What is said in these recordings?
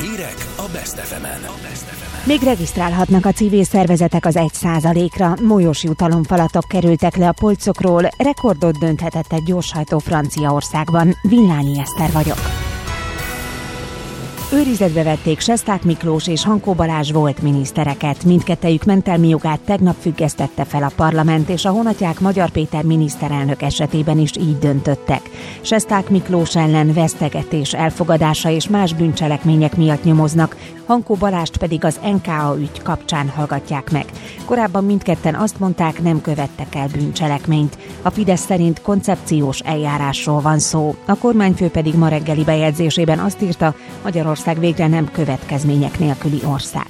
Hírek a Best FM-en. Még regisztrálhatnak a civil szervezetek az 1%-ra. Molyos jutalomfalatok kerültek le a polcokról, rekordot dönthetett egy gyorshajtó Franciaországban. Villányi Eszter vagyok. Őrizetbe vették Sesták Miklós és Hankó Balázs volt minisztereket. Mindkettejük mentelmi jogát tegnap függesztette fel a parlament, és a honatják Magyar Péter miniszterelnök esetében is így döntöttek. Sesták Miklós ellen vesztegetés elfogadása és más bűncselekmények miatt nyomoznak, Hankó Balázst pedig az NKA ügy kapcsán hallgatják meg. Korábban mindketten azt mondták, nem követtek el bűncselekményt. A Fidesz szerint koncepciós eljárásról van szó. A kormányfő pedig ma reggeli bejegyzésében azt írta, Magyarország végre nem következmények nélküli ország.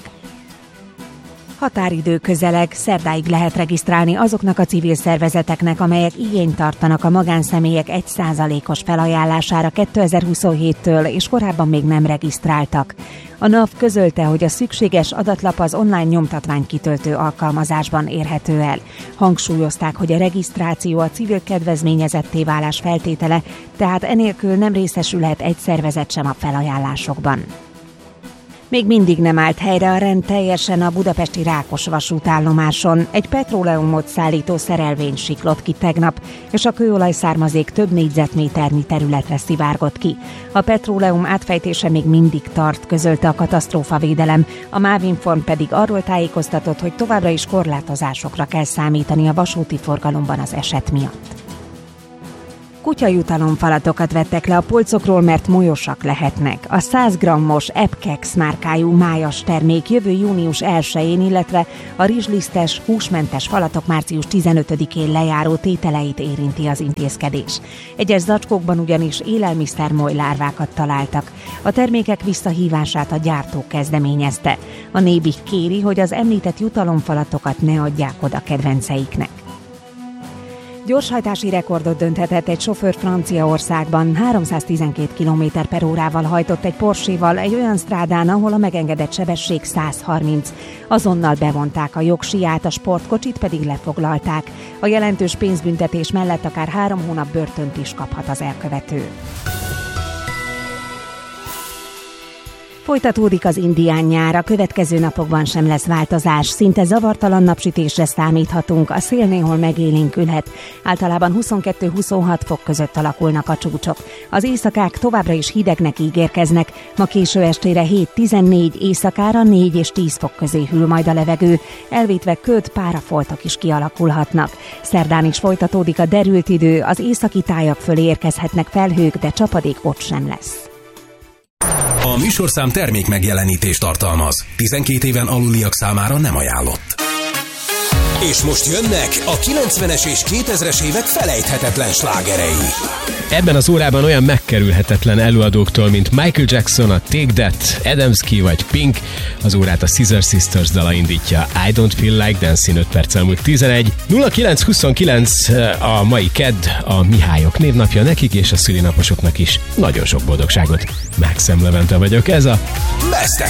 Határidő közeleg, szerdáig lehet regisztrálni azoknak a civil szervezeteknek, amelyek igényt tartanak a magánszemélyek 1%-os felajánlására 2027-től, és korábban még nem regisztráltak. A NAV közölte, hogy a szükséges adatlap az online nyomtatvány kitöltő alkalmazásban érhető el. Hangsúlyozták, hogy a regisztráció a civil kedvezményezetté válás feltétele, tehát enélkül nem részesülhet egy szervezet sem a felajánlásokban. Még mindig nem állt helyre a rend teljesen a budapesti Rákos vasútállomáson. Egy petróleumot szállító szerelvény siklott ki tegnap, és a kőolajszármazék több négyzetméternyi területre szivárgott ki. A petróleum átfejtése még mindig tart, közölte a katasztrófavédelem, a MÁV-Inform pedig arról tájékoztatott, hogy továbbra is korlátozásokra kell számítani a vasúti forgalomban az eset miatt. Kutyajutalomfalatokat vettek le a polcokról, mert molyosak lehetnek. A 100 grammos Epkex márkájú májas termék jövő június 1-én, illetve a rizslisztes, húsmentes falatok március 15-én lejáró tételeit érinti az intézkedés. Egyes zacskókban ugyanis élelmiszermoly lárvákat találtak. A termékek visszahívását a gyártó kezdeményezte. A Nébih kéri, hogy az említett jutalomfalatokat ne adják oda kedvenceiknek. Gyorshajtási rekordot dönthetett egy sofőr Franciaországban. 312 km/órával hajtott egy Porsche-val egy olyan strádán, ahol a megengedett sebesség 130. Azonnal bevonták a jogsiját, a sportkocsit pedig lefoglalták. A jelentős pénzbüntetés mellett akár 3 hónap börtönt is kaphat az elkövető. Folytatódik az indián nyár, a következő napokban sem lesz változás, szinte zavartalan napsütésre számíthatunk, a szél néhol megélénkülhet. Általában 22-26 fok között alakulnak a csúcsok. Az éjszakák továbbra is hidegnek ígérkeznek, ma késő estére 7-14, éjszakára 4 és 10 fok közé hűl majd a levegő, elvétve köd, párafoltok is kialakulhatnak. Szerdán is folytatódik a derült idő, az északi tájak fölé érkezhetnek felhők, de csapadék ott sem lesz. A műsorszám termék megjelenítést tartalmaz. 12 éven aluliak számára nem ajánlott. És most jönnek a 90-es és 2000-es évek felejthetetlen slágerei. Ebben az órában olyan megkerülhetetlen előadóktól, mint Michael Jackson, a Take That, Adamski vagy Pink, az órát a Scissor Sisters dala indítja. I Don't Feel Like Dancing, 5 perccel múlt 11. 0929 a mai kedd, a Mihályok névnapja, nekik és a szülinaposoknak is nagyon sok boldogságot. Maxim Levente vagyok, ez a Best